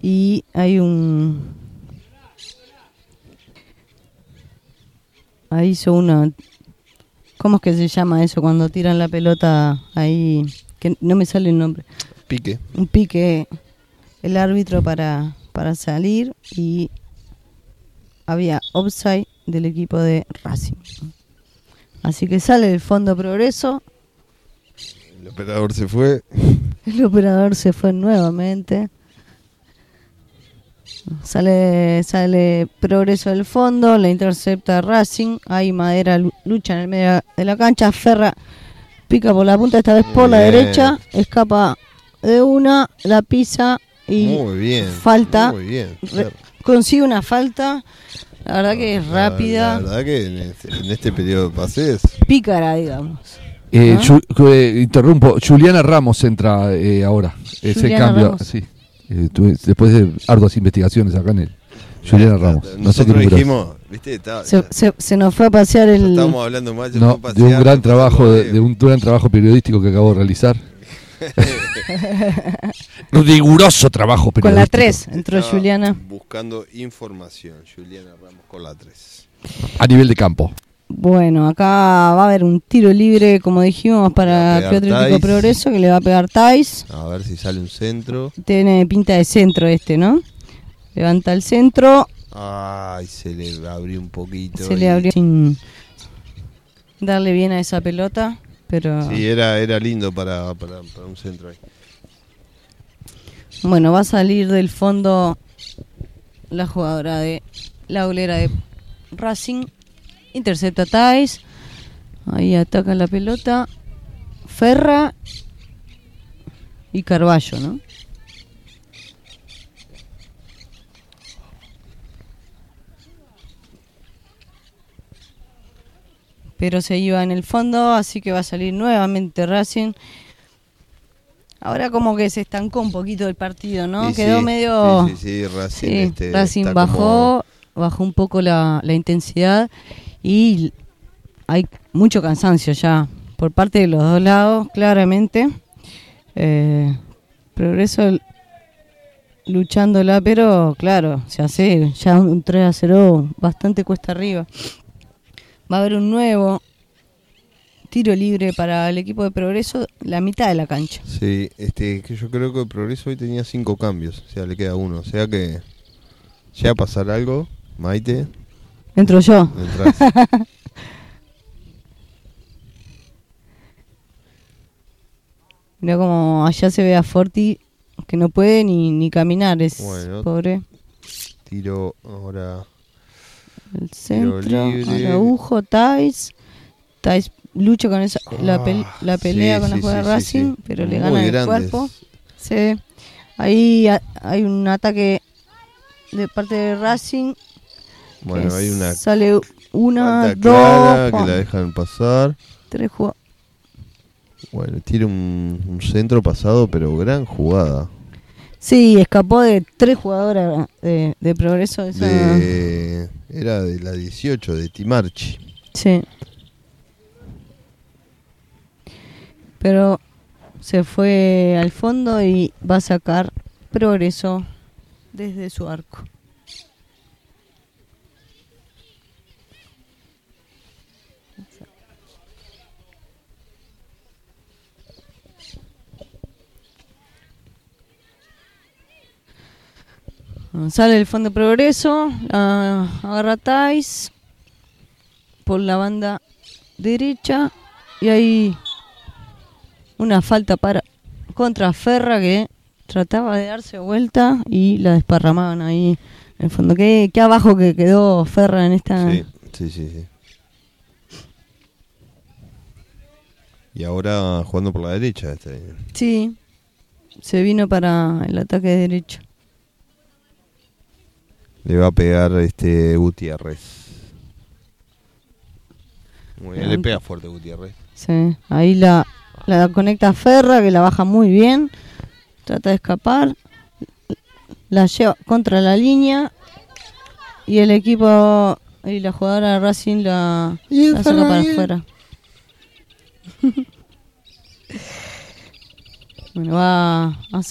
y hay ahí hizo una, ¿cómo es que se llama eso cuando tiran la pelota ahí? Que no me sale el nombre. Pique. Un pique el árbitro para salir y había offside del equipo de Racing. Así que sale del fondo Progreso. El operador se fue. El operador se fue nuevamente. Sale Progreso del fondo, la intercepta Racing. Ahí Madera lucha en el medio de la cancha. Ferra pica por la punta, esta vez por la derecha. Escapa de una, la pisa y muy bien, falta. Muy bien. Consigue una falta. La verdad que es rápida. La verdad que en este periodo de pases. Pícara, digamos. Interrumpo. Juliana Ramos entra ahora. Ese cambio. Ramos. Sí. Después de arduas investigaciones acá en el Juliana Ramos. No sé qué dijimos, ¿viste? Se nos fue a pasear el. Estamos hablando mal. No, de un gran trabajo, de un gran trabajo periodístico que acabo de realizar. Un riguroso trabajo periodístico. Con la 3 entró Juliana. Buscando información. Juliana Ramos con la 3. A nivel de campo. Bueno, acá va a haber un tiro libre, como dijimos, para Club Atlético Progreso, que le va a pegar Tais. A ver si sale un centro. Tiene pinta de centro ¿no? Levanta el centro. Ay, se le abrió un poquito. Se le abrió sin darle bien a esa pelota, pero... Sí, era lindo para un centro ahí. Bueno, va a salir del fondo la jugadora de la golera de Racing. Intercepta Tais. Ahí ataca la pelota. Ferra y Carballo, ¿no? Pero se iba en el fondo, así que va a salir nuevamente Racing. Ahora como que se estancó un poquito el partido, ¿no? Sí, quedó medio... Sí, Racing, Racing bajó un poco la intensidad y hay mucho cansancio ya por parte de los dos lados, claramente. Progreso luchándola, pero claro, se hace ya un 3-0 bastante cuesta arriba. Va a haber un nuevo tiro libre para el equipo de Progreso, la mitad de la cancha. Sí, que yo creo que el Progreso hoy tenía 5 cambios, o sea, le queda uno. O sea que ya a pasar algo, Maite. Entro yo. Mira como allá se ve a Forti que no puede ni caminar, es pobre. Tiro ahora. El centro, Araujo, Tais lucha con esa, la pelea con la jugada de Racing, pero le gana el cuerpo. Sí. Ahí hay un ataque de parte de Racing. Bueno, hay una. Sale una, dos. Que la dejan pasar. 3 jugadas. Bueno, tira un centro pasado, pero gran jugada. Sí, escapó de 3 jugadoras de Progreso. Era de la 18, de Timarchi. Sí. Pero se fue al fondo y va a sacar Progreso desde su arco. Sale el fondo Progreso, agarra Tais por la banda derecha y hay una falta contra Ferra que trataba de darse vuelta y la desparramaban ahí en el fondo. Qué abajo que quedó Ferra en esta... Sí. Y ahora jugando por la derecha. Sí, se vino para el ataque derecho. Le va a pegar Gutiérrez. Muy bien, le pega fuerte Gutiérrez. Sí, ahí la conecta Ferra, que la baja muy bien. Trata de escapar. La lleva contra la línea. Y el equipo y la jugadora de Racing la saca para afuera. Bueno, va a